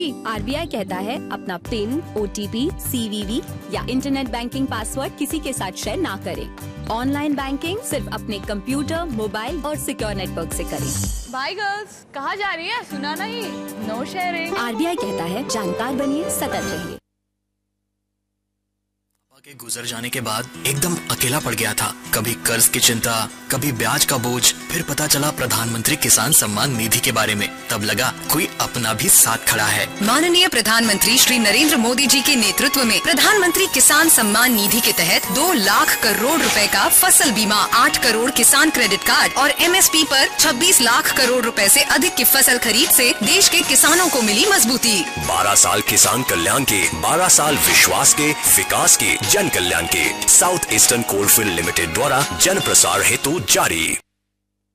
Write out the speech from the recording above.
RBI कहता है अपना पिन, ओटीपी, सीवीवी या इंटरनेट बैंकिंग पासवर्ड किसी के साथ शेयर ना करें। ऑनलाइन बैंकिंग सिर्फ अपने कंप्यूटर, मोबाइल और सिक्योर नेटवर्क से करें। बाय गर्ल्स, कहाँ जा रही है? सुना नहीं, नो शेयरिंग। आरबीआई कहता है जानकार बनिए, सतर्क रहिए। के गुजर जाने के बाद एकदम अकेला पड़ गया था। कभी कर्ज की चिंता, कभी ब्याज का बोझ, फिर पता चला प्रधानमंत्री किसान सम्मान निधि के बारे में। तब लगा कोई अपना भी साथ खड़ा है। माननीय प्रधानमंत्री श्री नरेंद्र मोदी जी के नेतृत्व में प्रधानमंत्री किसान सम्मान निधि के तहत 2 लाख करोड़ रुपए का फसल बीमा, 8 करोड़ किसान क्रेडिट कार्ड और MSP पर 26 लाख करोड़ रुपए से अधिक की फसल खरीद से देश के किसानों को मिली मजबूती। 12 साल किसान कल्याण के, 12 साल विश्वास के, विकास के, जन कल्याण के। साउथ ईस्टर्न कोलफील्ड लिमिटेड द्वारा जन प्रसार हेतु जारी।